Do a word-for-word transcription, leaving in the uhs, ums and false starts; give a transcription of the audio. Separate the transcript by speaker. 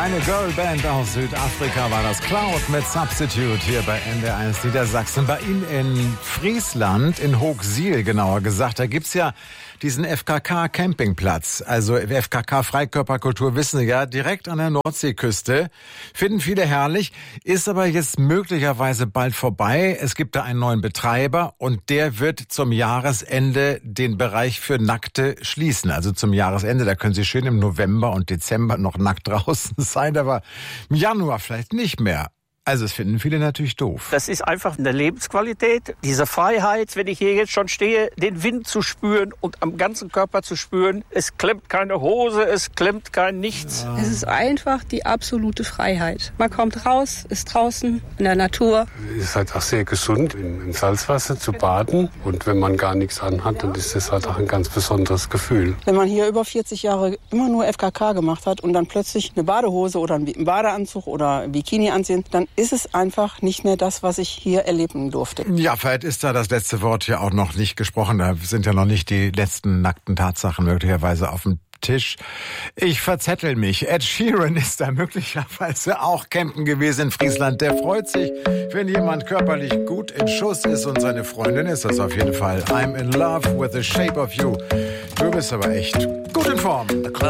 Speaker 1: Eine Girlband aus Südafrika war das. Cloud mit Substitute hier bei N D R eins Niedersachsen. Bei Ihnen in Friesland, in Hochsiel genauer gesagt, da gibt's ja diesen F K K-Campingplatz. Also F K K-Freikörperkultur, wissen Sie ja, direkt an der Nordseeküste. Finden viele herrlich, ist aber jetzt möglicherweise bald vorbei. Es gibt da einen neuen Betreiber und der wird zum Jahresende den Bereich für Nackte schließen. Also zum Jahresende, da können Sie schön im November und Dezember noch nackt draußen sein, aber im Januar vielleicht nicht mehr. Also es finden viele natürlich doof.
Speaker 2: Das ist einfach eine Lebensqualität, diese Freiheit, wenn ich hier jetzt schon stehe, den Wind zu spüren und am ganzen Körper zu spüren. Es klemmt keine Hose, es klemmt kein Nichts.
Speaker 3: Ja. Es ist einfach die absolute Freiheit. Man kommt raus, ist draußen in der Natur.
Speaker 4: Es ist halt auch sehr gesund, im Salzwasser zu baden. Und wenn man gar nichts anhat, dann ist das halt auch ein ganz besonderes Gefühl.
Speaker 5: Wenn man hier über vierzig Jahre immer nur F K K gemacht hat und dann plötzlich eine Badehose oder einen Badeanzug oder ein Bikini anziehen, dann ist es einfach nicht mehr das, was ich hier erleben durfte.
Speaker 1: Ja, vielleicht ist da das letzte Wort ja auch noch nicht gesprochen. Da sind ja noch nicht die letzten nackten Tatsachen möglicherweise auf dem Tisch. Ich verzettel mich. Ed Sheeran ist da möglicherweise auch campen gewesen in Friesland. Der freut sich, wenn jemand körperlich gut in Schuss ist und seine Freundin ist das auf jeden Fall. I'm in love with the shape of you. Du bist aber echt gut in Form.